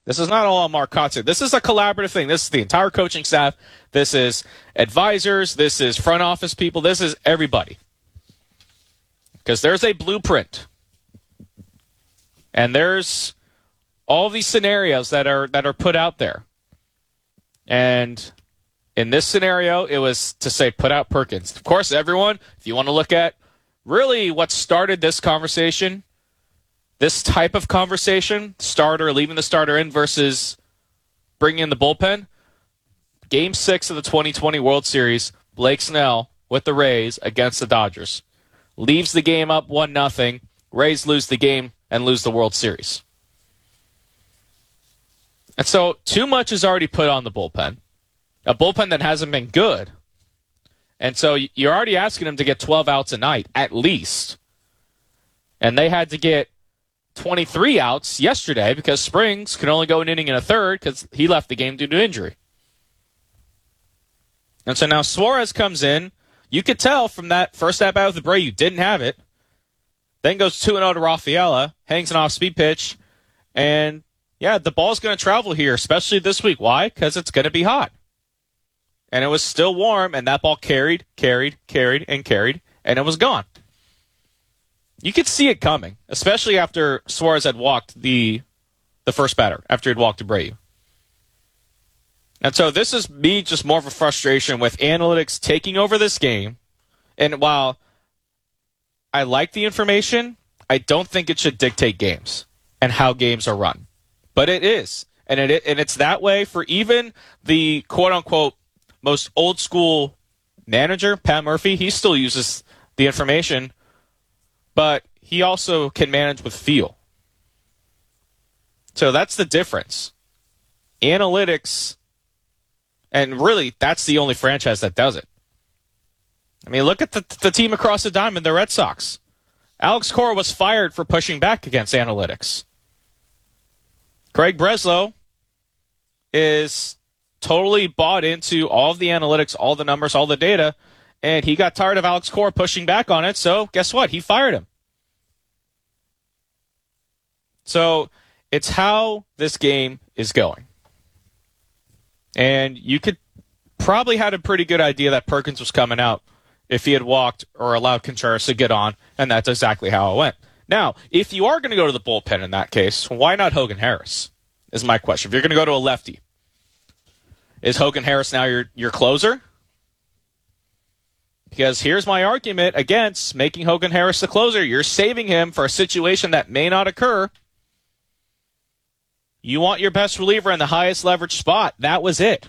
This is not all on Mark Kotsay. This is a collaborative thing. This is the entire coaching staff. This is advisors. This is front office people. This is everybody. Because there's a blueprint. And there's all these scenarios that are put out there. And in this scenario, it was to say put out Perkins. Of course, everyone, if you want to look at really what started this conversation, this type of conversation, starter, leaving the starter in versus bringing in the bullpen, Game 6 of the 2020 World Series, Blake Snell with the Rays against the Dodgers. Leaves the game up 1-0. Rays lose the game and lose the World Series. And so too much is already put on the bullpen. A bullpen that hasn't been good. And so you're already asking them to get 12 outs a night, at least. And they had to get 23 outs yesterday because Springs could only go an inning and a third because he left the game due to injury. And so now Suarez comes in. You could tell from that first at-bat with Abreu, you didn't have it. Then goes 2-0 to Rafaela, hangs an off-speed pitch, and yeah, the ball's going to travel here, especially this week. Why? Because it's going to be hot. And it was still warm, and that ball carried, and it was gone. You could see it coming, especially after Suarez had walked the first batter, after he'd walked Abreu. And so this is me just more of a frustration with analytics taking over this game. And while I like the information, I don't think it should dictate games and how games are run. But it is. And it's that way for even the quote-unquote most old-school manager, Pat Murphy. He still uses the information, but he also can manage with feel. So that's the difference. Analytics, and really that's the only franchise that does it. I mean, look at the team across the diamond, the Red Sox. Alex Cora was fired for pushing back against analytics. Craig Breslow is totally bought into all of the analytics, all the numbers, all the data, and he got tired of Alex Cora pushing back on it, so guess what? He fired him. So it's how this game is going. And you could probably had a pretty good idea that Perkins was coming out if he had walked or allowed Contreras to get on, and that's exactly how it went. Now, if you are going to go to the bullpen in that case, why not Hogan Harris, is my question. If you're going to go to a lefty, is Hogan Harris now your closer? Because here's my argument against making Hogan Harris the closer. You're saving him for a situation that may not occur. You want your best reliever in the highest leverage spot. That was it.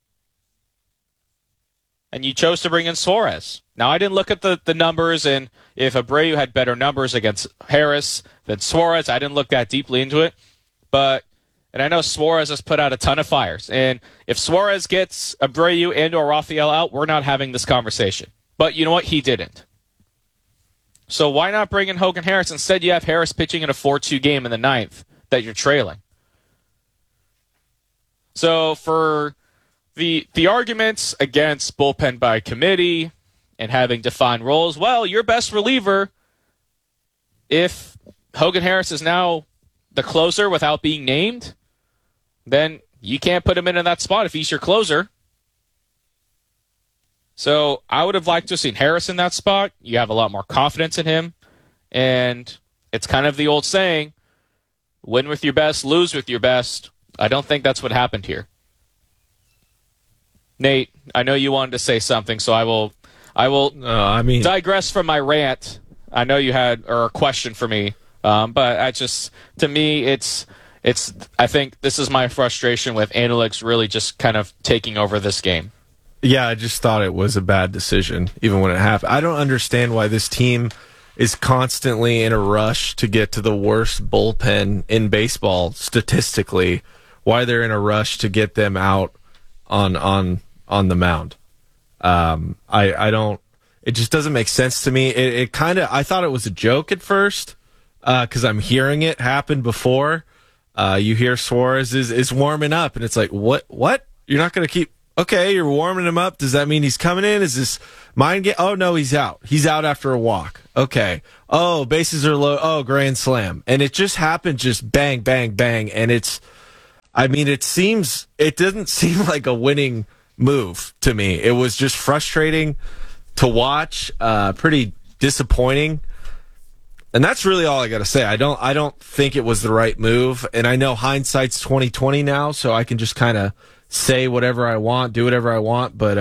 And you chose to bring in Suarez. Now, I didn't look at the numbers, and if Abreu had better numbers against Harris than Suarez, I didn't look that deeply into it. And I know Suarez has put out a ton of fires. And if Suarez gets Abreu and or Rafael out, we're not having this conversation. But you know what? He didn't. So why not bring in Hogan Harris? Instead, you have Harris pitching in a 4-2 game in the ninth that you're trailing. So for the arguments against bullpen by committee and having defined roles, well, your best reliever, if Hogan Harris is now the closer without being named, then you can't put him in that spot if he's your closer. So I would have liked to have seen Harris in that spot. You have a lot more confidence in him. And it's kind of the old saying, win with your best, lose with your best. I don't think that's what happened here. Nate, I know you wanted to say something, so I will digress from my rant. I know you had a question for me, but to me, it's I think this is my frustration with analytics really just kind of taking over this game. Yeah, I just thought it was a bad decision, even when it happened. I don't understand why this team is constantly in a rush to get to the worst bullpen in baseball statistically. Why they're in a rush to get them out on the mound. I don't. It just doesn't make sense to me. It kind of. I thought it was a joke at first because I'm hearing it happen before. You hear Suarez is warming up, and it's like, what? You're not going to keep. Okay, you're warming him up. Does that mean he's coming in? Is this mind game? Oh, no, he's out. He's out after a walk. Okay. Oh, bases are low. Oh, grand slam. And it just happened, just bang, bang, bang. And I mean, it doesn't seem like a winning move to me. It was just frustrating to watch, pretty disappointing. And that's really all I got to say. I don't think it was the right move. And I know hindsight's 2020 now, so I can just kind of say whatever I want, do whatever I want. But,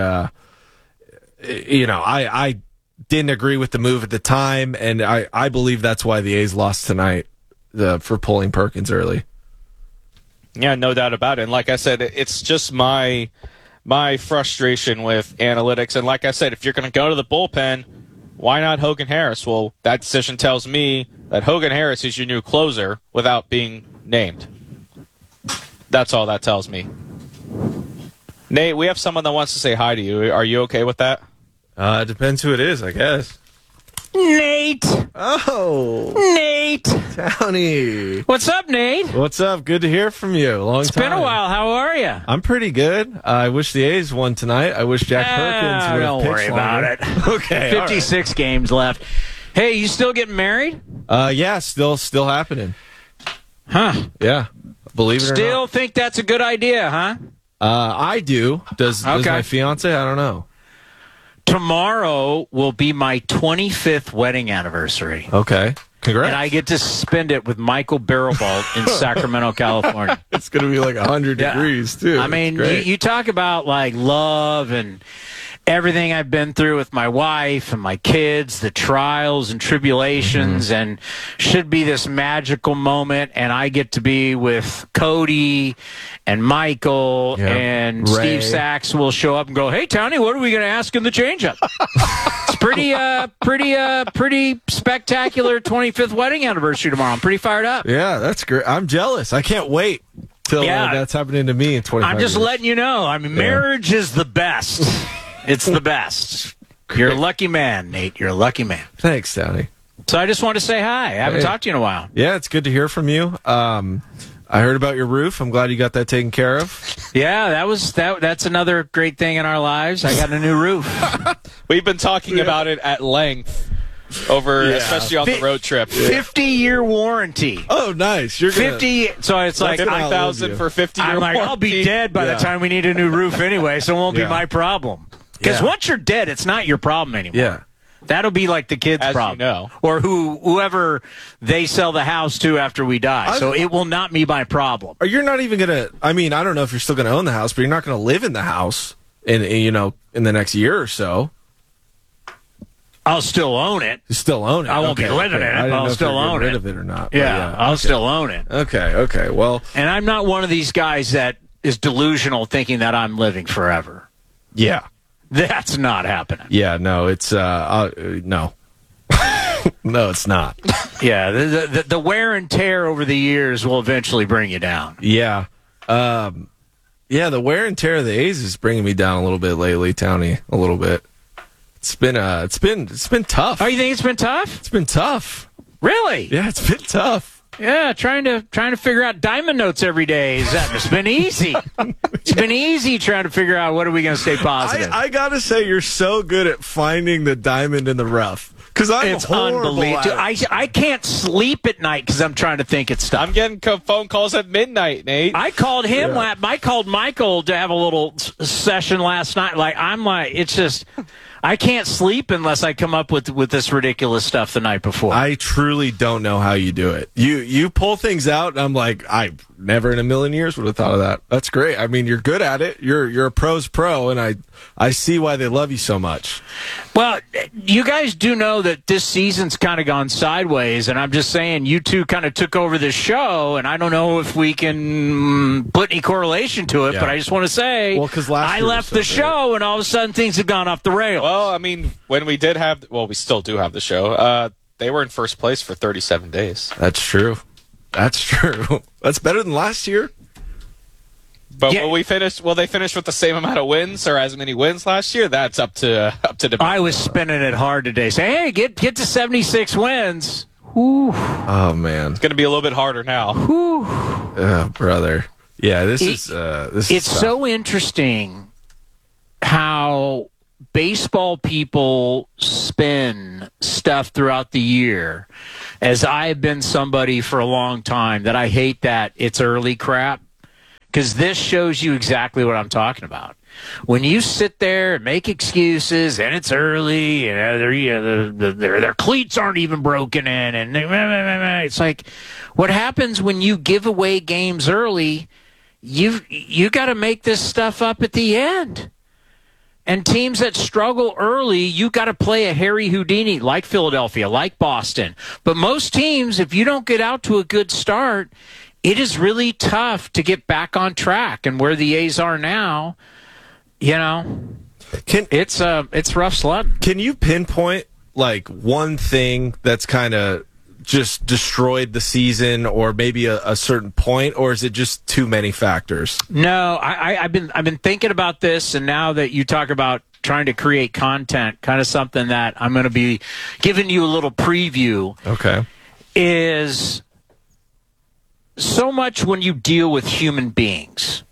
I didn't agree with the move at the time. And I believe that's why the A's lost tonight for pulling Perkins early. Yeah, no doubt about it. And like I said, it's just my frustration with analytics. And like I said, if you're going to go to the bullpen, why not Hogan Harris? Well, that decision tells me that Hogan Harris is your new closer without being named. That's all that tells me. Nate, we have someone that wants to say hi to you. Are you okay with that? It depends who it is, I guess. Nate! Oh! Nate! Tony! What's up, Nate? What's up? Good to hear from you. Long It's time. been a while. How are you? I'm pretty good. I wish the A's won tonight. I wish Jack Perkins would have Don't pitched worry about longer. it. Okay. all 56 games left. Hey, you still getting married? right. Yeah, still happening. Huh. Yeah. Believe it or Still not. think that's a good idea, huh? I do. Does Okay. my fiance? I don't know. Tomorrow will be my 25th wedding anniversary. Okay. Congrats. And I get to spend it with Michael Barrowbolt in Sacramento, California. It's going to be like 100 Yeah. degrees, too. I mean, It's great. you talk about like love and everything I've been through with my wife and my kids, the trials and tribulations, and should be this magical moment. And I get to be with Cody and Michael, Yeah. and Ray. Steve Sachs will show up and go, "Hey, Tony, what are we going to ask in the changeup?" It's pretty spectacular 25th wedding anniversary tomorrow. I'm pretty fired up. Yeah, that's great. I'm jealous. I can't wait till Yeah. that's happening to me in 25 I'm just years. letting you know. I mean, marriage is the best. It's the best. You're a lucky man, Nate. You're a lucky man. Thanks, Tony. So I just wanted to say hi. I haven't Hey. talked to you in a while. Yeah, it's good to hear from you. I heard about your roof. I'm glad you got that taken care of. Yeah, that's another great thing in our lives. I got a new roof. We've been talking about it at length over, especially on the road trip. 50-year warranty. Oh, nice. You're gonna 50. So it's like That's gonna outlive 50,000 you. for 50 year I'm like, I'll be dead by Yeah. the time we need a new roof anyway, so it won't be Yeah. my problem. Because Yeah. once you're dead, it's not your problem anymore. Yeah. That'll be like the kids' As you problem, know. or whoever they sell the house to after we die. So it will not be my problem. Or you're not even gonna. I mean, I don't know if you're still gonna own the house, but you're not gonna live in the house in the next year or so. I'll still own it. You still own it. I won't be living in it, I but didn't I'll know if still you were getting own rid it. of it or not. but Yeah, I'll okay. still own it. Okay. Well, And I'm not one of these guys that is delusional thinking that I'm living forever. yeah. That's not happening. Yeah. No, it's no. No, it's not. Yeah, the wear and tear over the years will eventually bring you down. Yeah. Yeah, the wear and tear of the A's is bringing me down a little bit lately, Townie. A little bit. It's been tough. Oh, you think it's been tough? It's been tough. Really? Yeah, it's been tough. Yeah, trying to figure out diamond notes every day. It's been easy. It's been easy trying to figure out what are we going to stay positive. I gotta say, you're so good at finding the diamond in the rough. Because I'm It's horrible unbelievable. at it. I can't sleep at night because I'm trying to think of stuff. I'm getting phone calls at midnight, Nate. I called him. I called Michael to have a little session last night. It's just I can't sleep unless I come up with this ridiculous stuff the night before. I truly don't know how you do it. You pull things out, and I'm like, I never in a million years would have thought of that. That's great. I mean, you're good at it. You're a pro's pro, and I see why they love you so much. Well, you guys do know that this season's kind of gone sideways, and I'm just saying you two kind of took over the show, and I don't know if we can put any correlation to it, Yeah. but I just want to say Well, 'cause last I year was left so the good. show, and all of a sudden things have gone off the rails. Well, I mean, when we did have, we still do have the show. They were in first place for 37 days. That's true. That's true. That's better than last year. But Yeah. will they finish with the same amount of wins or as many wins last year? That's up to debate. I was spinning it hard today, saying, "Hey, get to 76 wins." Whew, Oh man, It's going to be a little bit harder now. whew. brother. Yeah, this It- is this is It's tough. so interesting how baseball people spin stuff throughout the year. As I've been somebody for a long time that I hate that it's early crap. because this shows you exactly what I'm talking about. When you sit there and make excuses, and it's early, and their cleats aren't even broken in, and it's like, what happens when you give away games early? You got to make this stuff up at the end. And teams that struggle early, you got to play a Harry Houdini, like Philadelphia, like Boston. But most teams, if you don't get out to a good start, it is really tough to get back on track. And where the A's are now, it's rough sledding. Can you pinpoint like one thing that's kind of just destroyed the season, or maybe a certain point, or is it just too many factors? No, I've been thinking about this, and now that you talk about trying to create content, kind of something that I'm going to be giving you a little preview. Okay, is so much when you deal with human beings.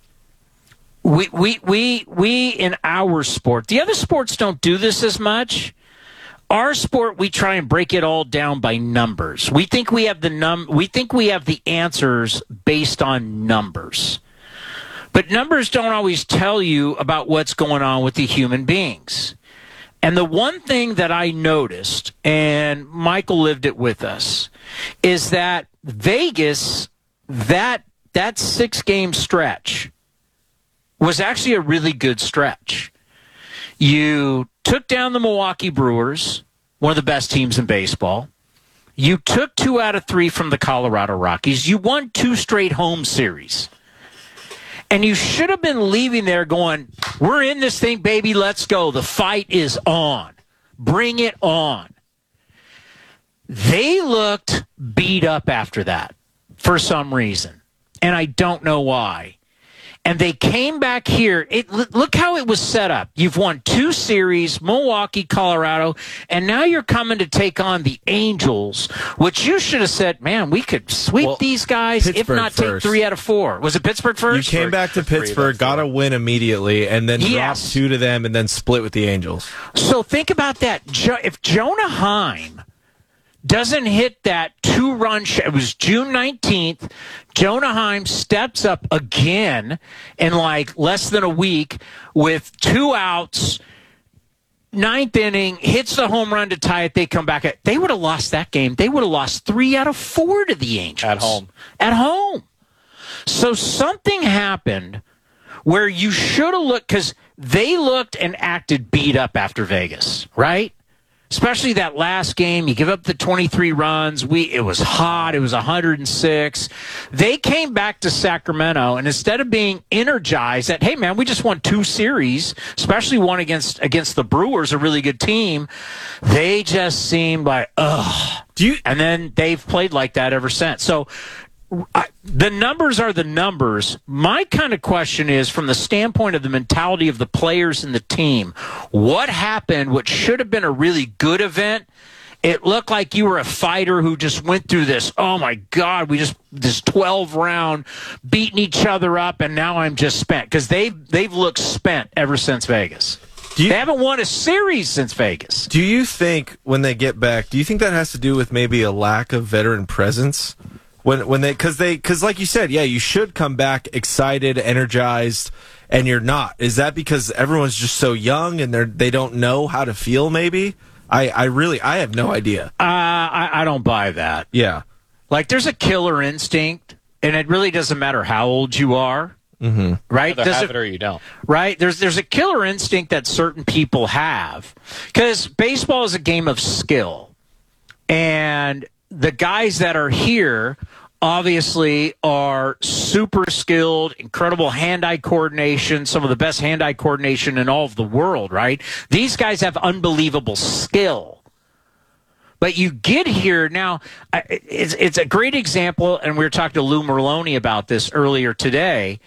We in our sport, the other sports don't do this as much. Our sport, we try and break it all down by numbers. We think we have the answers based on numbers. But numbers don't always tell you about what's going on with the human beings. And the one thing that I noticed, and Michael lived it with us, is that Vegas, that 6-game stretch was actually a really good stretch. You took down the Milwaukee Brewers, one of the best teams in baseball. You took 2 out of 3 from the Colorado Rockies. You won 2 straight home series. And you should have been leaving there going, we're in this thing, baby, let's go. The fight is on. Bring it on. They looked beat up after that for some reason. And I don't know why. And they came back here. Look how it was set up. You've won 2 series, Milwaukee, Colorado, and now you're coming to take on the Angels, which you should have said, man, we could sweep these guys, Pittsburgh if not first. take 3 out of 4. Was it Pittsburgh first? You came back to Pittsburgh, got a win immediately, and then Yes. dropped 2 to them, and then split with the Angels. So think about that. If Jonah Heim doesn't hit that 2-run shot, it was June 19th, Jonah Heim steps up again in like less than a week with 2 outs, 9th inning, hits the home run to tie it. They come back. They would have lost that game. They would have lost 3 out of 4 to the Angels. At home. So something happened where you should have looked, because they looked and acted beat up after Vegas, right? Especially that last game, you give up the 23 runs. It was hot. It was 106. They came back to Sacramento, and instead of being energized that, hey, man, we just won 2 series, especially one against the Brewers, a really good team, they just seemed like, ugh. And then they've played like that ever since. So the numbers are the numbers. My kind of question is, from the standpoint of the mentality of the players and the team, what happened, what should have been a really good event? It looked like you were a fighter who just went through this, oh my God, this 12-round beating each other up, and now I'm just spent. Because they've looked spent ever since Vegas. They haven't won a series since Vegas. Do you think when they get back, do you think that has to do with maybe a lack of veteran presence? Because like you said, yeah, you should come back excited, energized, and you're not. Is that because everyone's just so young and they don't know how to feel? Maybe I have no idea. I don't buy that. Yeah, like there's a killer instinct, and it really doesn't matter how old you are, right? Either have it or you don't. Right? There's a killer instinct that certain people have, because baseball is a game of skill, and the guys that are here obviously are super skilled, incredible hand-eye coordination, some of the best hand-eye coordination in all of the world, right? These guys have unbelievable skill. But you get here now, it's a great example, and we were talking to Lou Merloni about this earlier today,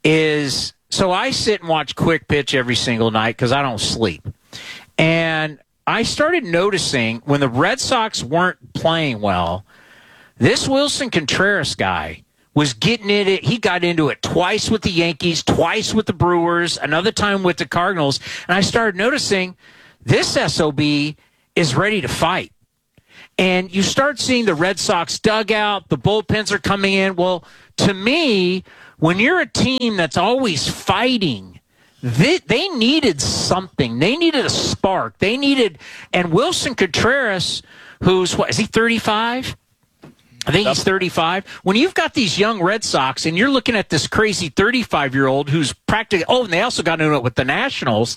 so I sit and watch Quick Pitch every single night because I don't sleep. And I started noticing when the Red Sox weren't playing well, this Wilson Contreras guy was getting in it. He got into it twice with the Yankees, twice with the Brewers, another time with the Cardinals. And I started noticing this SOB is ready to fight. And you start seeing the Red Sox dugout, the bullpens are coming in. Well, to me, when you're a team that's always fighting, they needed something. They needed a spark. And Wilson Contreras, who's, what, is he 35? I think he's 35. When you've got these young Red Sox and you're looking at this crazy 35-year-old who's practically, and they also got into it with the Nationals,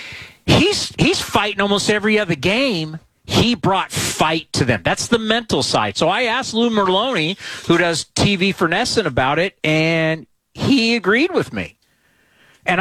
he's fighting almost every other game. He brought fight to them. That's the mental side. So I asked Lou Merloni, who does TV for Nesson, about it, and he agreed with me. And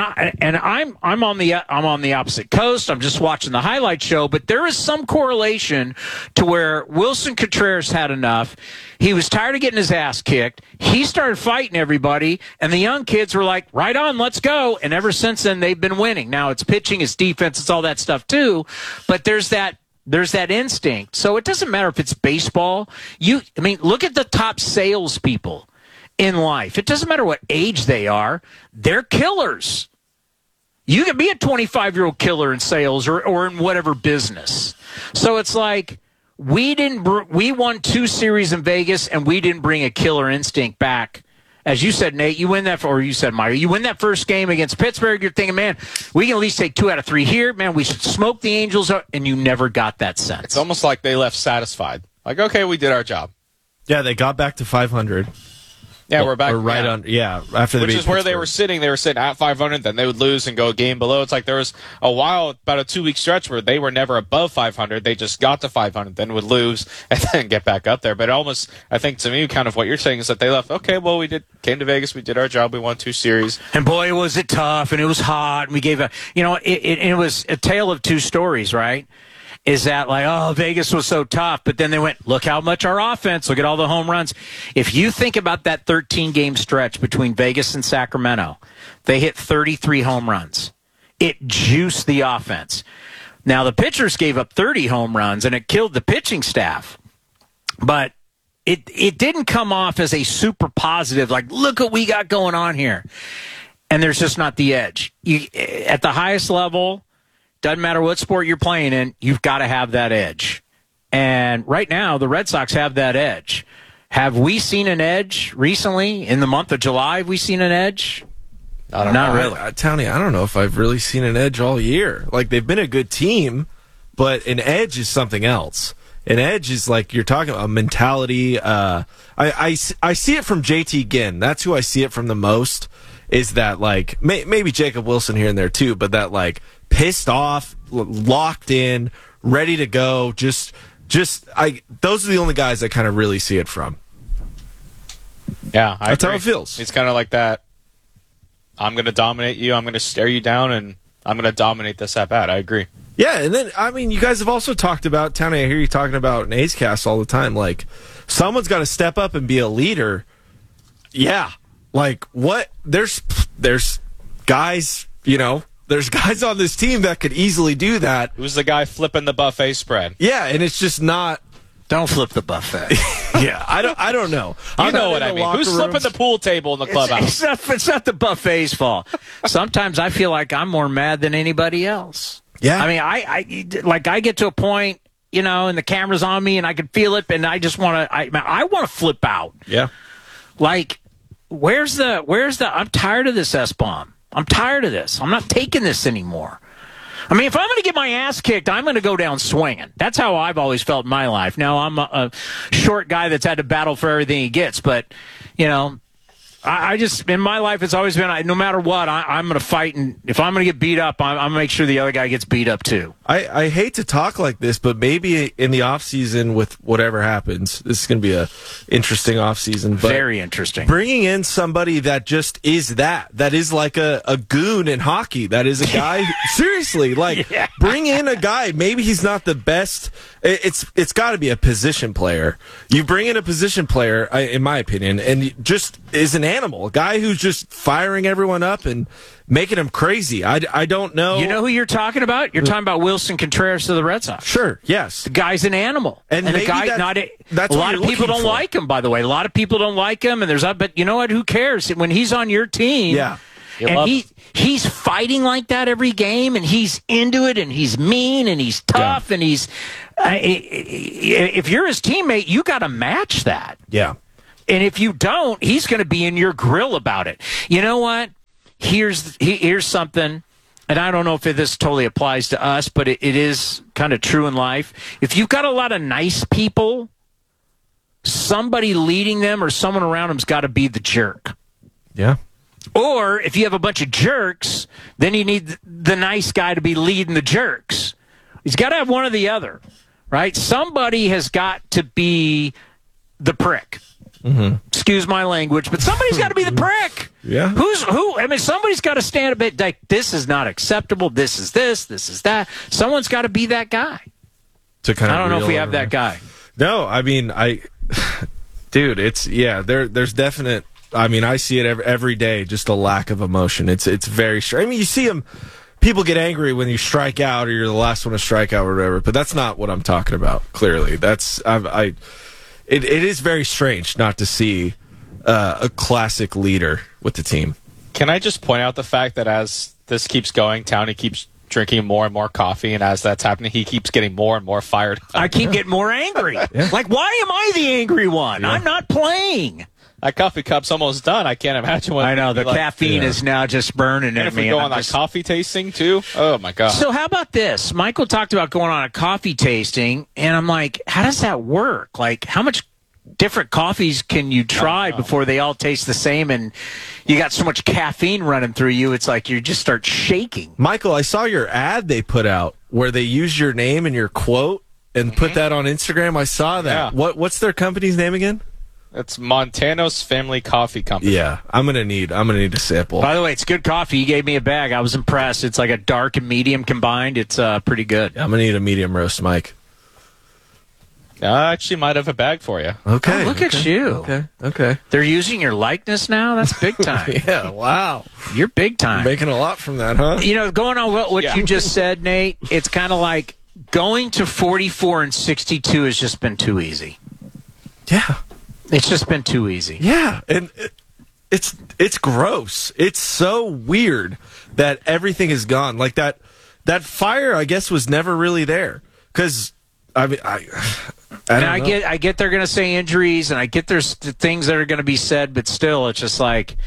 I'm on the opposite coast. I'm just watching the highlight show, but there is some correlation to where Wilson Contreras had enough. He was tired of getting his ass kicked. He started fighting everybody, and the young kids were like, right on, let's go. And ever since then, they've been winning. Now it's pitching, it's defense, it's all that stuff too. But there's that instinct. So it doesn't matter if it's baseball. Look at the top salespeople in life. It doesn't matter what age they are. They're killers. You can be a 25-year-old killer in sales or in whatever business. So it's like we won 2 series in Vegas, and we didn't bring a killer instinct back. As you said, Nate, you win that, or you said, Meyer, you win that first game against Pittsburgh. You're thinking, man, we can at least take 2 out of 3 here. Man, we should smoke the Angels, and you never got that sense. It's almost like they left satisfied. Like, okay, we did our job. Yeah, they got back to 500. Yeah, we're back. Or right on. Yeah, after the which is where they were sitting. They were sitting at 500, then they would lose and go a game below. It's like there was a while, about a 2-week stretch, where they were never above 500. They just got to 500, then would lose, and then get back up there. But almost, I think to me, kind of what you're saying is that they left. Okay, well, came to Vegas, we did our job, we won 2 series, and boy, was it tough, and it was hot, and we gave it was a tale of 2 stories, right? Is that like, oh, Vegas was so tough, but then they went, look how much our offense, look at all the home runs. If you think about that 13-game stretch between Vegas and Sacramento, they hit 33 home runs. It juiced the offense. Now, the pitchers gave up 30 home runs, and it killed the pitching staff. But it didn't come off as a super positive, like, look what we got going on here. And there's just not the edge. At the highest level, doesn't matter what sport you're playing in, you've got to have that edge. And right now, the Red Sox have that edge. Have we seen an edge recently? In the month of July, have we seen an edge? Not really. Townie, I don't know if I've really seen an edge all year. Like, they've been a good team, but an edge is something else. An edge is like, you're talking about mentality. I see it from JT Ginn. That's who I see it from the most, is that, like, maybe Jacob Wilson here and there too, but that, like, pissed off, locked in, ready to go. Those are the only guys I kind of really see it from. Yeah, that's how it feels. It's kind of like that. I'm going to dominate you. I'm going to stare you down, and I'm going to dominate this at bat. I agree. Yeah, and then, you guys have also talked about, Townie, I hear you talking about an A's Cast all the time, like, someone's got to step up and be a leader. Yeah. Like, what? There's guys, there's guys on this team that could easily do that. Who's the guy flipping the buffet spread? Yeah, and it's just not. Don't flip the buffet. Yeah, I don't know. You know what I mean. Who's flipping the pool table in the clubhouse? It's not the buffet's fault. Sometimes I feel like I'm more mad than anybody else. Yeah. I mean, I get to a point, and the camera's on me, and I can feel it, and I just want to. I want to flip out. Yeah. Like, where's the? I'm tired of this S-bomb. I'm tired of this. I'm not taking this anymore. I mean, if I'm going to get my ass kicked, I'm going to go down swinging. That's how I've always felt in my life. Now, I'm a short guy that's had to battle for everything he gets, but, I just, in my life, it's always been, no matter what, I'm going to fight, and if I'm going to get beat up, I'm going to make sure the other guy gets beat up too. I hate to talk like this, but maybe in the offseason with whatever happens, this is going to be a interesting offseason. Very interesting. Bringing in somebody that just is that is like a goon in hockey. That is a guy, seriously, like, yeah. Bring in a guy, maybe he's not the best. It's got to be a position player. You bring in a position player, in my opinion, and just is an animal, a guy who's just firing everyone up and making them crazy. I don't know. You know who you're talking about? You're talking about Wilson Contreras of the Red Sox. Sure, yes. The guy's an animal. And the guy, that's a lot of people don't like him, by the way. A lot of people don't like him, but you know what? Who cares? When he's on your team, yeah. And he's fighting like that every game, and he's into it, and he's mean, and he's tough, and he's if you're his teammate, you got to match that. Yeah. And if you don't, he's going to be in your grill about it. You know what? Here's something, and I don't know if this totally applies to us, but it is kind of true in life. If you've got a lot of nice people, somebody leading them or someone around them's got to be the jerk. Yeah. Or if you have a bunch of jerks, then you need the nice guy to be leading the jerks. He's got to have one or the other, right? Somebody has got to be the prick. Mm-hmm. Excuse my language, but somebody's got to be the prick. Yeah. Who? I mean, somebody's got to stand a bit like, this is not acceptable. This is this is that. Someone's got to be that guy. To kind of I don't know if we have that guy. No, I mean, dude, there's definite. I mean, I see it every day, just a lack of emotion. It's very strange. I mean, you see them, people get angry when you strike out or you're the last one to strike out or whatever, but that's not what I'm talking about, clearly. It is very strange not to see a classic leader with the team. Can I just point out the fact that as this keeps going, Townie keeps drinking more and more coffee, and as that's happening, he keeps getting more and more fired up. I keep getting more angry. Yeah. Like, why am I the angry one? Yeah. I'm not playing. That coffee cup's almost done. I can't imagine what. I know the caffeine is now just burning at if me. we go on that coffee tasting too, oh my god! So how about this? Michael talked about going on a coffee tasting, and I'm like, how does that work? Like, how much different coffees can you try before they all taste the same? And you got so much caffeine running through you, it's like you just start shaking. Michael, I saw your ad they put out where they used your name and your quote and put that on Instagram. I saw that. Yeah. What's their company's name again? It's Montano's Family Coffee Company. Yeah, I'm gonna need a sample. By the way, it's good coffee. You gave me a bag. I was impressed. It's like a dark and medium combined. It's pretty good. I'm gonna need a medium roast, Mike. I actually might have a bag for you. Okay. Oh, look at you. Okay. They're using your likeness now? That's big time. Yeah, wow. You're big time. You're making a lot from that, huh? You know, going on what you just said, Nate, it's kind of like going to 44 and 62 has just been too easy. Yeah. It's just been too easy. Yeah, and it's gross. It's so weird that everything is gone. Like that fire, I guess, was never really there. Because I mean, I get they're going to say injuries, and I get there's things that are going to be said, but still, it's just like,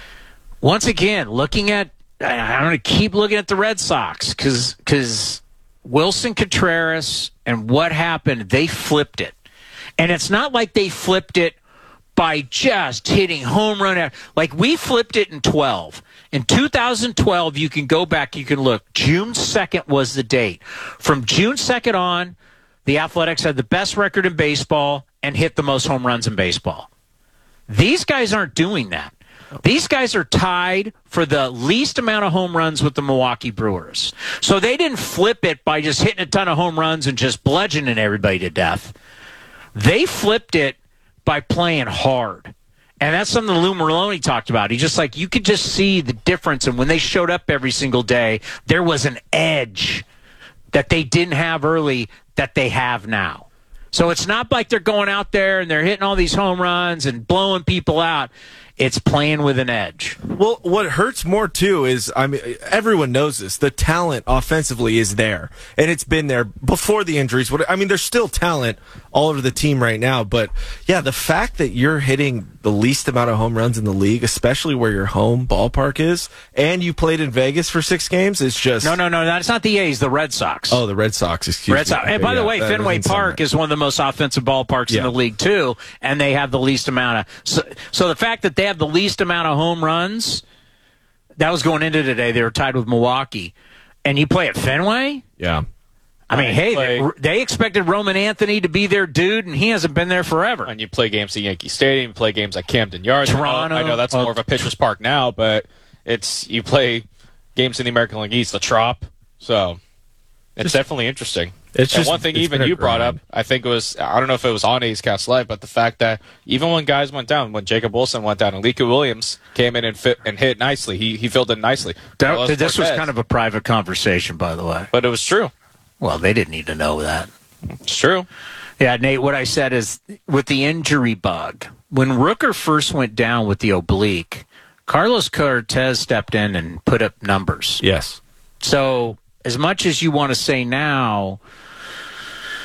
once again, I'm going to keep looking at the Red Sox because Wilson Contreras and what happened, they flipped it. And it's not like they flipped it by just hitting home run. Like, we flipped it in 12. In 2012, you can go back, you can look. June 2nd was the date. From June 2nd on, the Athletics had the best record in baseball and hit the most home runs in baseball. These guys aren't doing that. These guys are tied for the least amount of home runs with the Milwaukee Brewers. So they didn't flip it by just hitting a ton of home runs and just bludgeoning everybody to death. They flipped it by playing hard. And that's something Lou Merlone talked about. He's just like, you could just see the difference. And when they showed up every single day, there was an edge that they didn't have early that they have now. So it's not like they're going out there and they're hitting all these home runs and blowing people out. It's playing with an edge. Well, what hurts more, too, is, I mean, everyone knows this. The talent offensively is there, and it's been there before the injuries. I mean, there's still talent all over the team right now, but, yeah, the fact that you're hitting the least amount of home runs in the league, especially where your home ballpark is, and you played in Vegas for 6 games, it's just... No, that's not the A's, the Red Sox. Oh, the Red Sox, excuse me. Sox. And by the way, Fenway Park is one of the most offensive ballparks in the league, too, and they have the least amount of... So the fact that they have the least amount of home runs, that was going into today. They were tied with Milwaukee. And you play at Fenway? Yeah. I mean, hey, they expected Roman Anthony to be their dude, and he hasn't been there forever. And you play games at Yankee Stadium, you play games at Camden Yards. Toronto. I know that's more of a pitcher's park now, but you play games in the American League East, the Trop. So it's definitely interesting. It's and just, one thing even you brought up, I think it was, I don't know if it was on A's Cast Live, but the fact that even when guys went down, when Jacob Wilson went down, and Alika Williams came in and hit nicely, he filled in nicely. This was kind of a private conversation, by the way. But it was true. Well, they didn't need to know that. It's true. Yeah, Nate, what I said is, with the injury bug, when Rooker first went down with the oblique, Carlos Cortez stepped in and put up numbers. Yes. So, as much as you want to say now,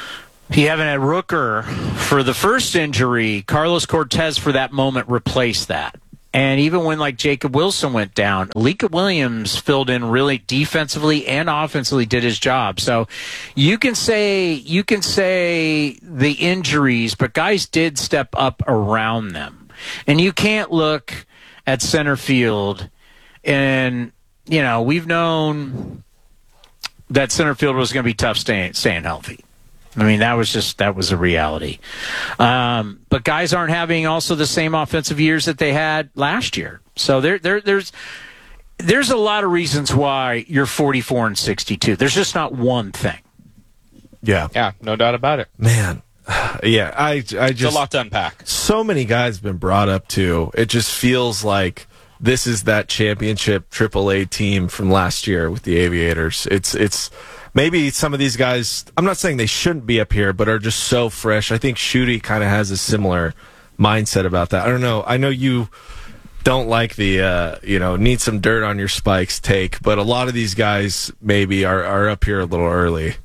You haven't had Rooker for the first injury. Carlos Cortez for that moment replaced that. And even when like Jacob Wilson went down, Alika Williams filled in really defensively and offensively, did his job. So you can say the injuries, but guys did step up around them. And you can't look at center field and, you know, we've known that center field was going to be tough staying healthy. I mean, that was a reality. But guys aren't having also the same offensive years that they had last year. So there's a lot of reasons why you're 44-62. There's just not one thing. Yeah, no doubt about it. Man. Yeah, I just, it's a lot to unpack. So many guys have been brought up to. It just feels like this is that championship AAA team from last year with the Aviators. It's maybe some of these guys, I'm not saying they shouldn't be up here, but are just so fresh. I think Shooty kind of has a similar mindset about that. I don't know. I know you don't like the, need some dirt on your spikes take, but a lot of these guys maybe are up here a little early.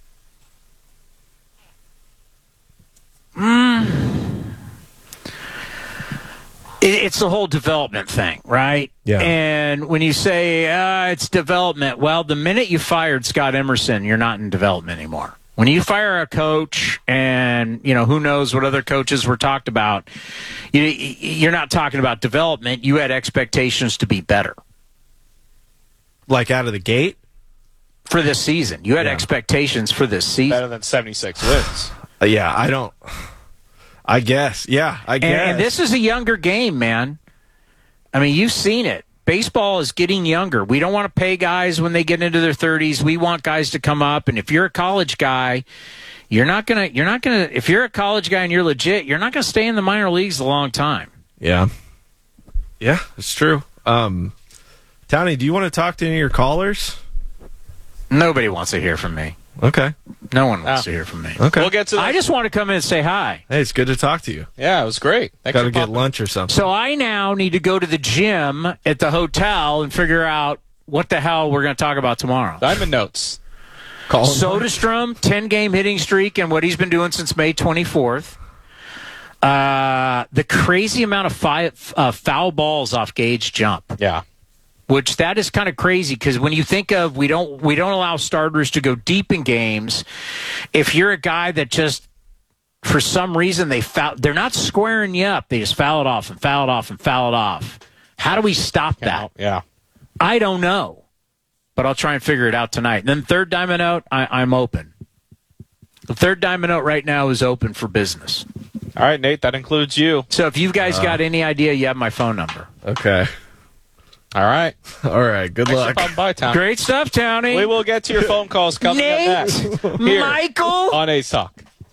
It's the whole development thing, right? Yeah. And when you say it's development, well, the minute you fired Scott Emerson, you're not in development anymore. When you fire a coach and, who knows what other coaches were talked about, you're not talking about development. You had expectations to be better. Like out of the gate? For this season. You had expectations for this season. Better than 76 wins. I guess. Yeah, I guess. And this is a younger game, man. I mean, you've seen it. Baseball is getting younger. We don't want to pay guys when they get into their 30s. We want guys to come up. And if you're a college guy, if you're a college guy and you're legit, you're not going to stay in the minor leagues a long time. Yeah. Yeah, it's true. Townie, do you want to talk to any of your callers? Nobody wants to hear from me. Okay. No one wants to hear from me. Okay. We'll get to that. I just want to come in and say hi. Hey, it's good to talk to you. Yeah, it was great. Got to get lunch or something. So I now need to go to the gym at the hotel and figure out what the hell we're going to talk about tomorrow. Diamond notes. Soderstrom, 10-game hitting streak, and what he's been doing since May 24th. The crazy amount of foul balls off Gage jump. Yeah. Which that is kind of crazy because when you think of we don't allow starters to go deep in games. If you're a guy that just for some reason they're not squaring you up, they just foul it off and foul it off and foul it off. How do we stop that? Yeah, I don't know, but I'll try and figure it out tonight. And then third diamond note, I'm open. The third diamond note right now is open for business. All right, Nate, that includes you. So if you guys got any idea, you have my phone number. Okay. All right. Good luck. Bye, Townie. Great stuff, Townie. We will get to your phone calls coming up next. Here Michael on Ace Talk.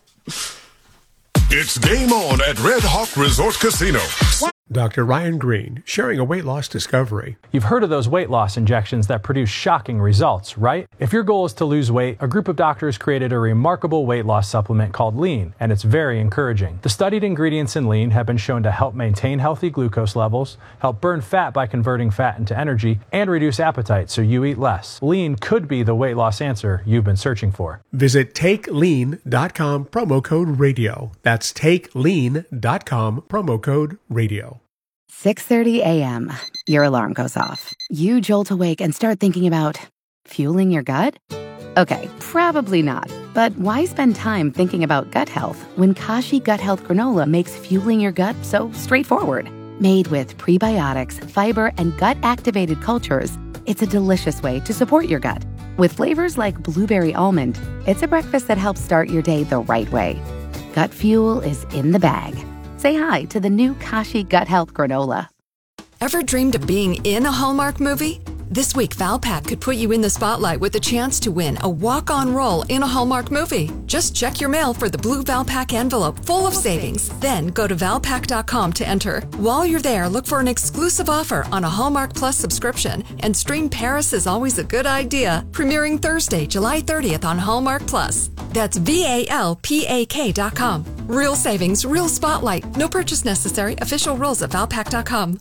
It's game on at Red Hawk Resort Casino. Dr. Ryan Green, sharing a weight loss discovery. You've heard of those weight loss injections that produce shocking results, right? If your goal is to lose weight, a group of doctors created a remarkable weight loss supplement called Lean, and it's very encouraging. The studied ingredients in Lean have been shown to help maintain healthy glucose levels, help burn fat by converting fat into energy, and reduce appetite so you eat less. Lean could be the weight loss answer you've been searching for. Visit TakeLean.com, promo code radio. That's TakeLean.com, promo code radio. 6:30 a.m. Your alarm goes off. You jolt awake and start thinking about fueling your gut? Okay, probably not. But why spend time thinking about gut health when Kashi Gut Health Granola makes fueling your gut so straightforward? Made with prebiotics, fiber, and gut-activated cultures, it's a delicious way to support your gut. With flavors like blueberry almond, it's a breakfast that helps start your day the right way. Gut fuel is in the bag. Say hi to the new Kashi Gut Health Granola. Ever dreamed of being in a Hallmark movie? This week, Valpak could put you in the spotlight with a chance to win a walk-on role in a Hallmark movie. Just check your mail for the blue Valpak envelope full of savings. Then go to Valpak.com to enter. While you're there, look for an exclusive offer on a Hallmark Plus subscription and stream Paris is Always a Good Idea, premiering Thursday, July 30th on Hallmark Plus. That's VALPAK.com. Real savings, real spotlight. No purchase necessary. Official rules at Valpak.com.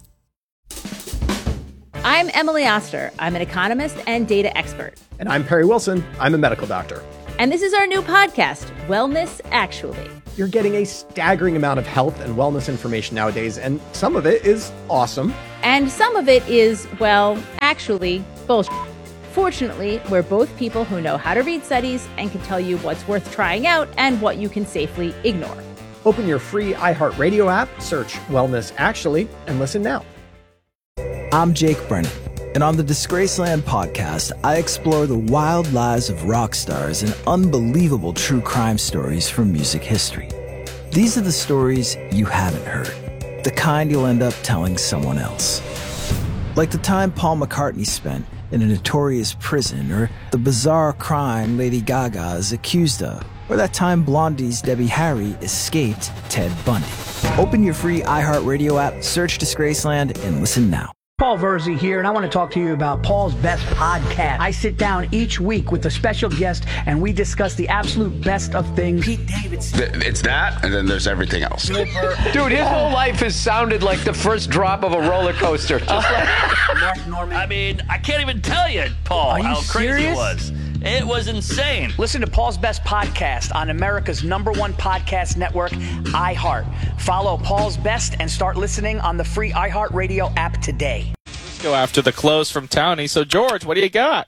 I'm Emily Oster. I'm an economist and data expert. And I'm Perry Wilson. I'm a medical doctor. And this is our new podcast, Wellness Actually. You're getting a staggering amount of health and wellness information nowadays, and some of it is awesome. And some of it is, well, actually, bullshit. Fortunately, we're both people who know how to read studies and can tell you what's worth trying out and what you can safely ignore. Open your free iHeartRadio app, search Wellness Actually, and listen now. I'm Jake Brennan, and on the Disgraceland podcast, I explore the wild lives of rock stars and unbelievable true crime stories from music history. These are the stories you haven't heard, the kind you'll end up telling someone else. Like the time Paul McCartney spent in a notorious prison, or the bizarre crime Lady Gaga is accused of, or that time Blondie's Debbie Harry escaped Ted Bundy. Open your free iHeartRadio app, search Disgraceland, and listen now. Paul Verzi here, and I want to talk to you about Paul's Best Podcast. I sit down each week with a special guest, and we discuss the absolute best of things. Pete Davidson. It's that, and then there's everything else. Dude, his whole life has sounded like the first drop of a roller coaster. Just like Mark Norman. I mean, I can't even tell you, Paul, how crazy it was. It was insane. Listen to Paul's Best Podcast on America's #1 podcast network, iHeart. Follow Paul's Best and start listening on the free iHeartRadio app today. Let's go after the close from Townie. So, George, what do you got?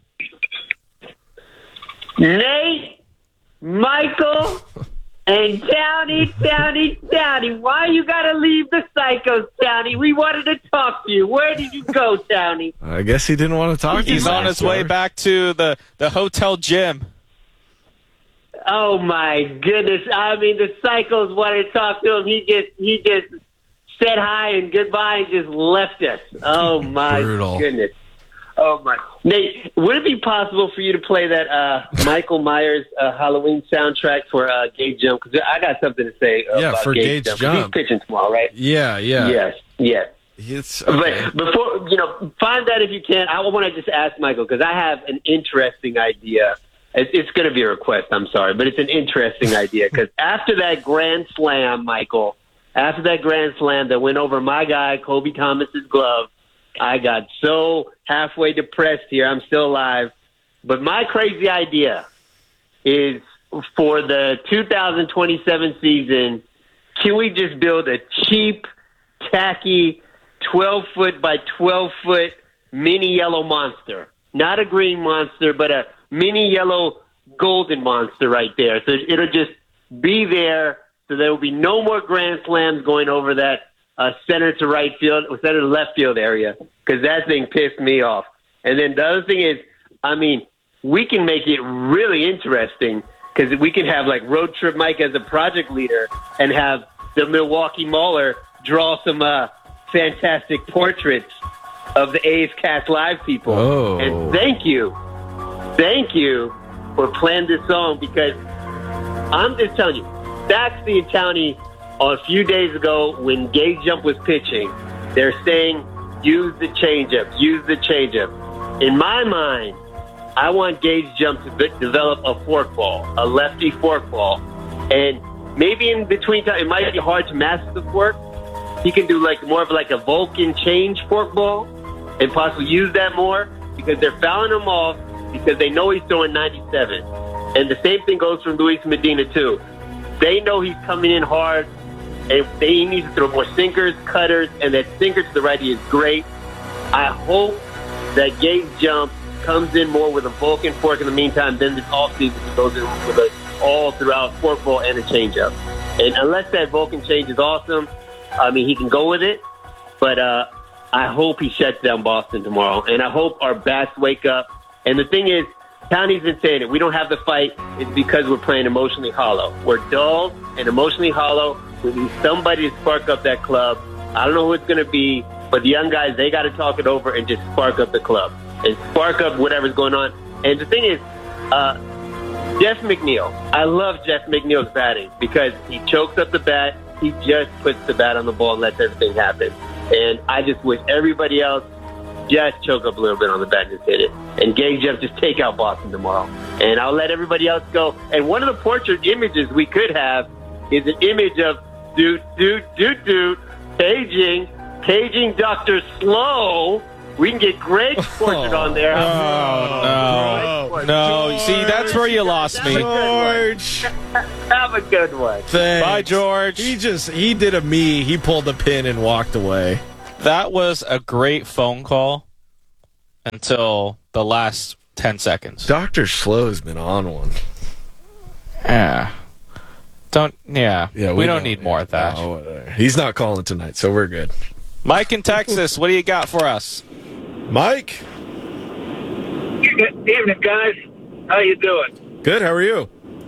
Nate, Michael, and Townie. Why you gotta leave the Psychos, Townie? We wanted to talk to you. Where did you go, Townie? I guess he didn't want to talk to you. He's on his way back to the hotel gym. Oh my goodness! I mean, the Psychos wanted to talk to him. He just said hi and goodbye and just left us. Oh my goodness! Oh my, Nate, would it be possible for you to play that Michael Myers Halloween soundtrack for Gage Jump? Because I got something to say about for Gage Jump. He's pitching tomorrow, right? Yeah. Yes. It's okay. But before, find that if you can. I want to just ask Michael, because I have an interesting idea. It's going to be a request, I'm sorry, but it's an interesting idea. Because after that grand slam, Michael, after that grand slam that went over my guy, Kobe Thomas's glove, I got so halfway depressed here. I'm still alive. But my crazy idea is for the 2027 season, can we just build a cheap, tacky, 12-foot by 12-foot mini yellow monster? Not a green monster, but a mini yellow golden monster right there. So it'll just be there, so there will be no more grand slams going over that center to right field or center to left field area, because that thing pissed me off. And then the other thing is, I mean, we can make it really interesting, because we can have like Road Trip Mike as a project leader and have the Milwaukee Mauler draw some fantastic portraits of the A's Cast Live people. Oh. And thank you for playing this song, because I'm just telling you, Saxby and Townie, a few days ago when Gage Jump was pitching, they're saying, use the changeup. In my mind, I want Gage Jump to develop a forkball, a lefty forkball. And maybe in between time, it might be hard to master the fork. He can do like more of like a Vulcan change forkball and possibly use that more, because they're fouling him off because they know he's throwing 97. And the same thing goes for Luis Medina too. They know he's coming in hard, and he needs to throw more sinkers, cutters, and that sinker to the righty is great. I hope that Gage Jump comes in more with a Vulcan fork in the meantime, then this offseason he goes in with an all throughout forkball and a changeup. And unless that Vulcan change is awesome, I mean, he can go with it, but I hope he shuts down Boston tomorrow, and I hope our bats wake up. And the thing is, Townie's been saying it, we don't have the fight, it's because we're playing emotionally hollow. We're dull and emotionally hollow. We need somebody to spark up that club. I don't know who it's going to be, but the young guys, they got to talk it over and just spark up the club and spark up whatever's going on. And the thing is, Jeff McNeil, I love Jeff McNeil's batting because he chokes up the bat. He just puts the bat on the ball and lets everything happen. And I just wish everybody else just choke up a little bit on the bat and just hit it. And Gage Jump just take out Boston tomorrow. And I'll let everybody else go. And one of the portrait images we could have is an image of paging Dr. Slow We can get Greg's portrait on there. No. See, that's where you lost me. George. Have a good one. Thanks. Bye, George. He did a me. He pulled the pin and walked away. That was a great phone call until the last 10 seconds. Dr. Slow's been on one. Yeah. We don't need more of that. He's not calling tonight, so we're good. Mike in Texas, what do you got for us? Mike? Good evening, guys. How you doing? Good, how are you?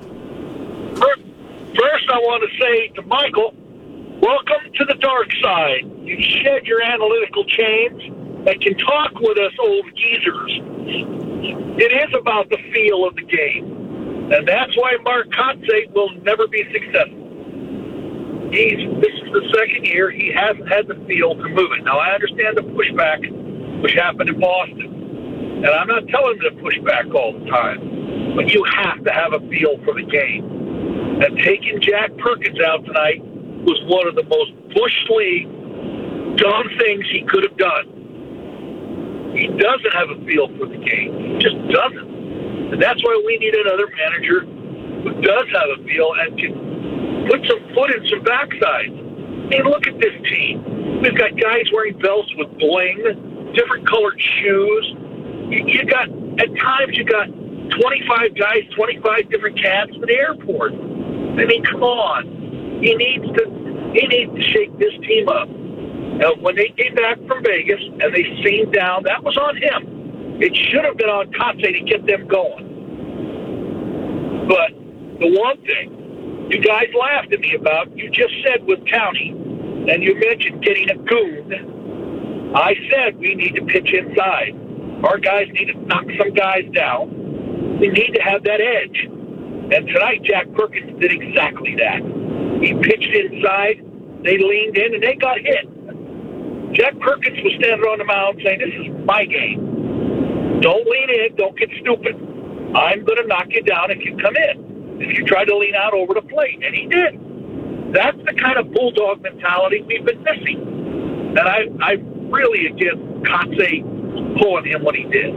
First, I want to say to Michael, welcome to the dark side. You shed your analytical chains and can talk with us old geezers. It is about the feel of the game, and that's why Mark Kotsay will never be successful. This is the second year he hasn't had the feel to move it. Now, I understand the pushback which happened in Boston, and I'm not telling him to push back all the time, but you have to have a feel for the game. And taking Jack Perkins out tonight was one of the most Bush League dumb things he could have done. He doesn't have a feel for the game. He just doesn't. And that's why we need another manager who does have a feel and can put some foot in some backside. I mean, look at this team. We've got guys wearing belts with bling, different colored shoes. At times you got 25 guys, 25 different cabs at the airport. I mean, come on. He needs to shake this team up. When they came back from Vegas and they seemed down, that was on him. It should have been on Kotsay to get them going. But the one thing you guys laughed at me about, you just said with County, and you mentioned getting a goon. I said we need to pitch inside. Our guys need to knock some guys down. We need to have that edge. And tonight, Jack Perkins did exactly that. He pitched inside, they leaned in, and they got hit. Jack Perkins was standing on the mound saying, this is my game. Don't lean in, don't get stupid. I'm going to knock you down if you come in. If you try to lean out over the plate. And he did. That's the kind of bulldog mentality we've been missing. And I really, again, Kotsay pulling him what he did.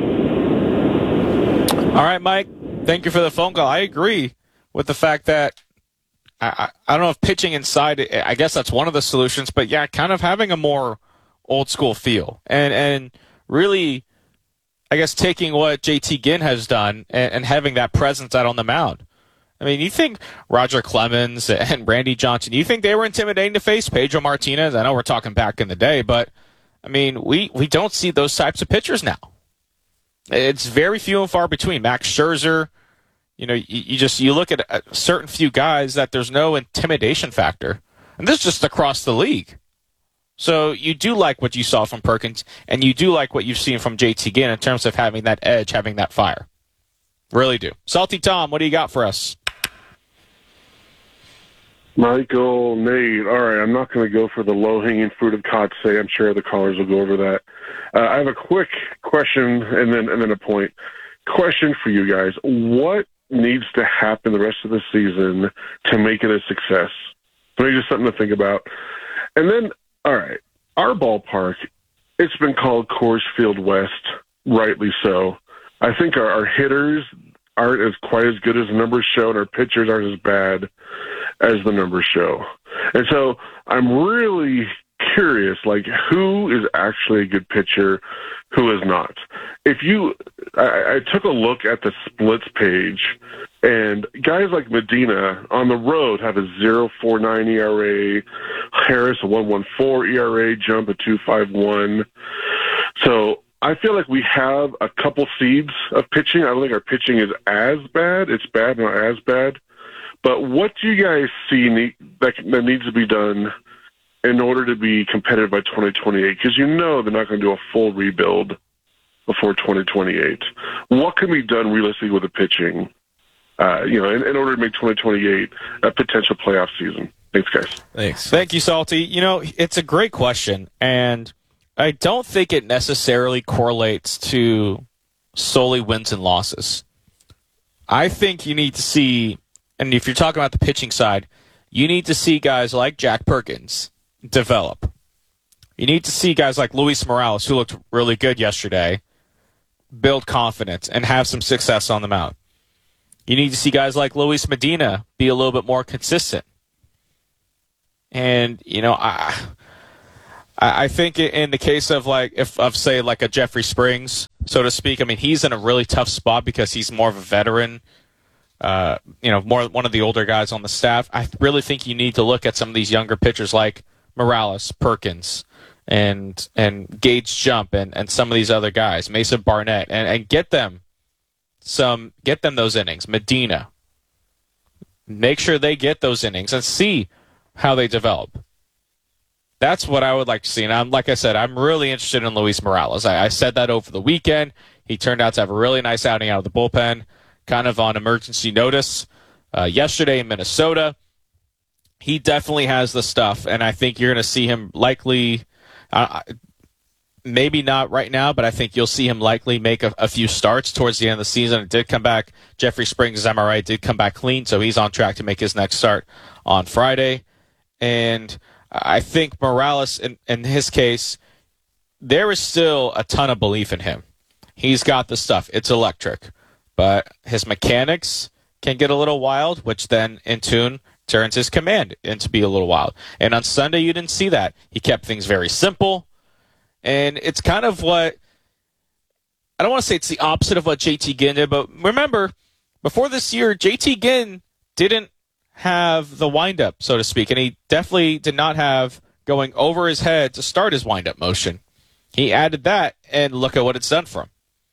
All right, Mike. Thank you for the phone call. I agree with the fact that I don't know if pitching inside, I guess that's one of the solutions, but yeah, kind of having a more old school feel and really, I guess, taking what JT Ginn has done and having that presence out on the mound. I mean, you think Roger Clemens and Randy Johnson, you think they were intimidating to face? Pedro Martinez, I know we're talking back in the day, but I mean, we don't see those types of pitchers now. It's very few and far between. Max Scherzer, you know, you look at a certain few guys that there's no intimidation factor. And this is just across the league. So you do like what you saw from Perkins, and you do like what you've seen from JT Ginn in terms of having that edge, having that fire. Really do. Salty Tom, what do you got for us? Michael, Nate, all right, I'm not going to go for the low-hanging fruit of Kotsay. I'm sure the callers will go over that. I have a quick question and then a point. Question for you guys. What needs to happen the rest of the season to make it a success? Maybe just something to think about. And then, all right, our ballpark, it's been called Coors Field West, rightly so. I think our hitters aren't as quite as good as the numbers show, and our pitchers aren't as bad as the numbers show. And so I'm really curious, like, who is actually a good pitcher, who is not? I took a look at the splits page, and guys like Medina on the road have a 0.49 ERA, Harris a 1.14 ERA, Jump a 2.51. So I feel like we have a couple seeds of pitching. I don't think our pitching is as bad. It's bad, not as bad. But what do you guys see that needs to be done in order to be competitive by 2028? Because you know they're not going to do a full rebuild before 2028. What can be done realistically with the pitching, in order to make 2028 a potential playoff season? Thanks, guys. Thanks. Thank you, Salty. You know, it's a great question, and I don't think it necessarily correlates to solely wins and losses. I think you need to see, and if you're talking about the pitching side, you need to see guys like Jack Perkins develop. You need to see guys like Luis Morales, who looked really good yesterday, build confidence and have some success on the mound. You need to see guys like Luis Medina be a little bit more consistent. And, you know, I think in the case of say a Jeffrey Springs, so to speak, I mean, he's in a really tough spot because he's more of a veteran, more one of the older guys on the staff. I really think you need to look at some of these younger pitchers like Morales, Perkins, and Gage Jump, and some of these other guys, Mason Barnett, and get them those innings. Medina, make sure they get those innings and see how they develop. That's what I would like to see. And like I said, I'm really interested in Luis Morales. I said that over the weekend. He turned out to have a really nice outing out of the bullpen, kind of on emergency notice yesterday in Minnesota. He definitely has the stuff, and I think you're going to see him likely, maybe not right now, but I think you'll see him likely make a few starts towards the end of the season. It did come back. Jeffrey Springs' MRI did come back clean, so he's on track to make his next start on Friday. And I think Morales, in his case, there is still a ton of belief in him. He's got the stuff. It's electric. But his mechanics can get a little wild, which then, in tune, turns his command into be a little wild. And on Sunday, you didn't see that. He kept things very simple. And it's kind of what, I don't want to say it's the opposite of what JT Ginn did, but remember, before this year, JT Ginn didn't have the windup, so to speak, and he definitely did not have going over his head to start his windup motion. He added that, and look at what it's done for him.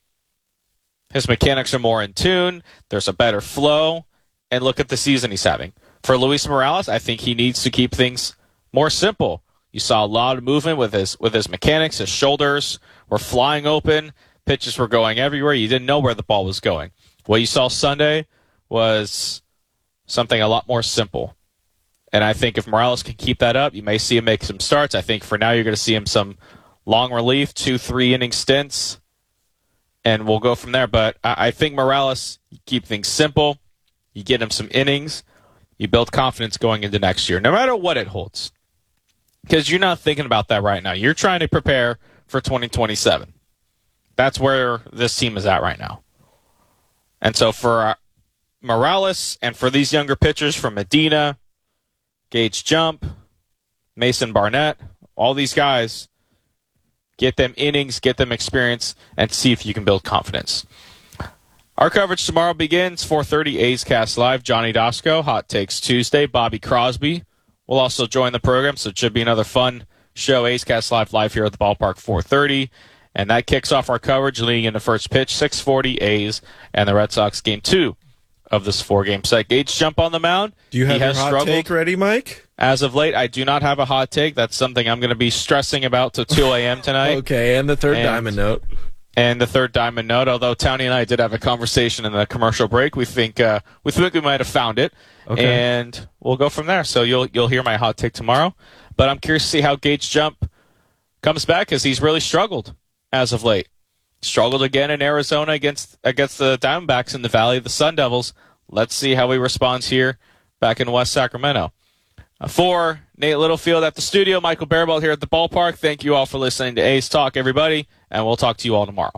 His mechanics are more in tune, there's a better flow, and look at the season he's having. For Luis Morales, I think he needs to keep things more simple. You saw a lot of movement with his mechanics. His shoulders were flying open, pitches were going everywhere. You didn't know where the ball was going. What you saw Sunday was something a lot more simple. And I think if Morales can keep that up, you may see him make some starts. I think for now you're going to see him some long relief, 2-3 inning stints, and we'll go from there. But I think Morales, you keep things simple, you get him some innings, you build confidence going into next year, no matter what it holds. Because you're not thinking about that right now. You're trying to prepare for 2027. That's where this team is at right now. And so for Morales, and for these younger pitchers from Medina, Gage Jump, Mason Barnett, all these guys, get them innings, get them experience, and see if you can build confidence. Our coverage tomorrow begins 4:30 A's Cast Live. Johnny Dosco, Hot Takes Tuesday. Bobby Crosby will also join the program, so it should be another fun show. A's Cast Live here at the ballpark 4:30. And that kicks off our coverage leading into first pitch, 6:40 A's and the Red Sox game 2 of this 4-game set. Gage Jump on the mound. Do you have your hot take ready, Mike? As of late, I do not have a hot take. That's something I'm going to be stressing about till 2 a.m. tonight. Okay, and the third diamond note. And the third diamond note, although Tony and I did have a conversation in the commercial break, we think we might have found it. Okay. And we'll go from there. So you'll hear my hot take tomorrow. But I'm curious to see how Gage Jump comes back, because he's really struggled as of late. Struggled again in Arizona against the Diamondbacks in the Valley of the Sun Devils. Let's see how he responds here back in West Sacramento. For Nate Littlefield at the studio, Michael Barabelt here at the ballpark. Thank you all for listening to A's Talk, everybody, and we'll talk to you all tomorrow.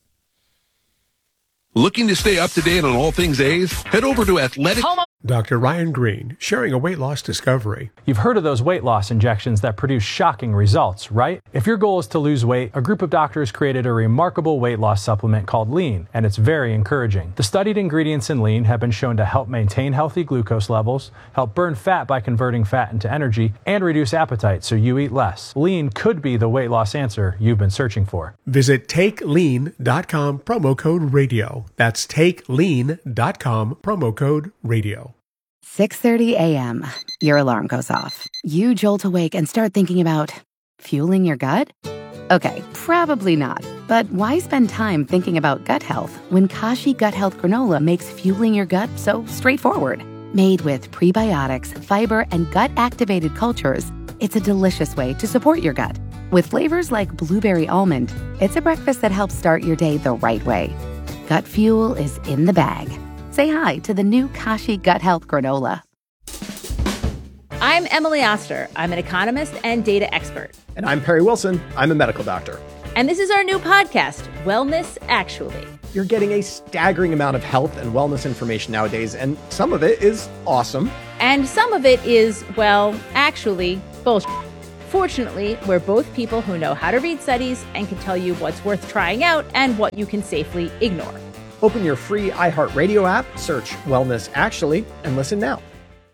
Looking to stay up to date on all things A's? Head over to Athletic. Dr. Ryan Green, sharing a weight loss discovery. You've heard of those weight loss injections that produce shocking results, right? If your goal is to lose weight, a group of doctors created a remarkable weight loss supplement called Lean, and it's very encouraging. The studied ingredients in Lean have been shown to help maintain healthy glucose levels, help burn fat by converting fat into energy, and reduce appetite so you eat less. Lean could be the weight loss answer you've been searching for. Visit TakeLean.com, promo code radio. That's TakeLean.com, promo code radio. 6:30 a.m. Your alarm goes off. You jolt awake and start thinking about fueling your gut? Okay, probably not. But why spend time thinking about gut health when Kashi Gut Health Granola makes fueling your gut so straightforward? Made with prebiotics, fiber, and gut-activated cultures, it's a delicious way to support your gut. With flavors like blueberry almond, it's a breakfast that helps start your day the right way. Gut fuel is in the bag. Say hi to the new Kashi Gut Health Granola. I'm Emily Oster. I'm an economist and data expert. And I'm Perry Wilson. I'm a medical doctor. And this is our new podcast, Wellness Actually. You're getting a staggering amount of health and wellness information nowadays, and some of it is awesome. And some of it is, well, actually, bullshit. Fortunately, we're both people who know how to read studies and can tell you what's worth trying out and what you can safely ignore. Open your free iHeartRadio app, search Wellness Actually, and listen now.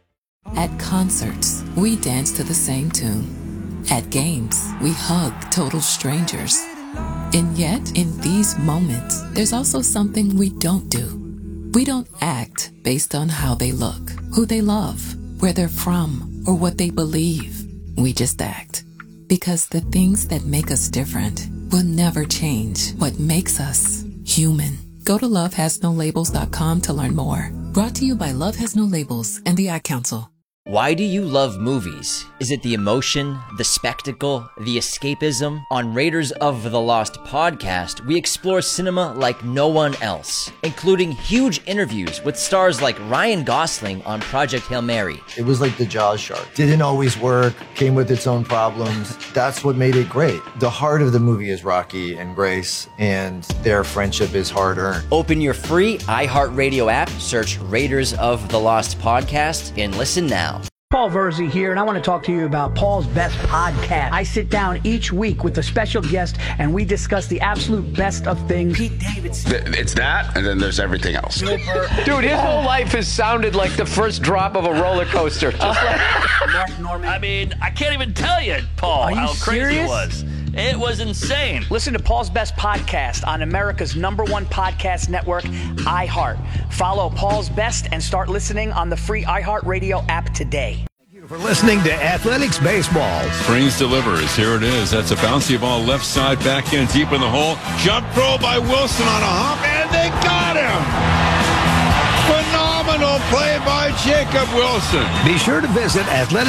At concerts, we dance to the same tune. At games, we hug total strangers. And yet, in these moments, there's also something we don't do. We don't act based on how they look, who they love, where they're from, or what they believe. We just act. Because the things that make us different will never change what makes us human. Go to lovehasnolabels.com to learn more. Brought to you by Love Has No Labels and the Ad Council. Why do you love movies? Is it the emotion, the spectacle, the escapism? On Raiders of the Lost podcast, we explore cinema like no one else, including huge interviews with stars like Ryan Gosling on Project Hail Mary. It was like the Jaws shark. Didn't always work, came with its own problems. That's what made it great. The heart of the movie is Rocky and Grace, and their friendship is hard-earned. Open your free iHeartRadio app, search Raiders of the Lost podcast, and listen now. Paul Verzi here, and I want to talk to you about Paul's Best Podcast. I sit down each week with a special guest, and we discuss the absolute best of things. Pete Davidson. It's that, and then there's everything else. Dude, his whole life has sounded like the first drop of a roller coaster. Just like Mark Norman. I mean, I can't even tell you, Paul, how crazy it was. It was insane. Listen to Paul's Best Podcast on America's #1 podcast network, iHeart. Follow Paul's Best and start listening on the free iHeartRadio app today. For listening to Athletics Baseball. Springs delivers. Here it is. That's a bouncy ball left side, back in deep in the hole. Jump throw by Wilson on a hop, and they got him. Phenomenal play by Jacob Wilson. Be sure to visit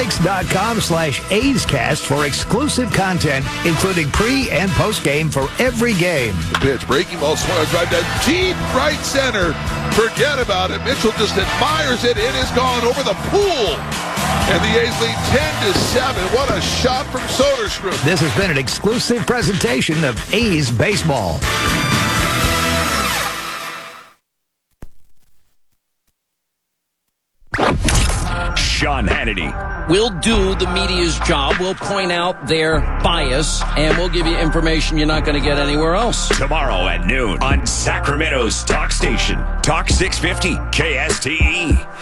athletics.com/A'sCast for exclusive content, including pre- and post-game for every game. The pitch, breaking ball, swung drive to deep right center. Forget about it. Mitchell just admires it. It is gone over the pool. And the A's lead 10-7. What a shot from Soderstrom. This has been an exclusive presentation of A's Baseball. Sean Hannity. We'll do the media's job. We'll point out their bias, and we'll give you information you're not going to get anywhere else. Tomorrow at noon on Sacramento's Talk Station. Talk 650 KSTE.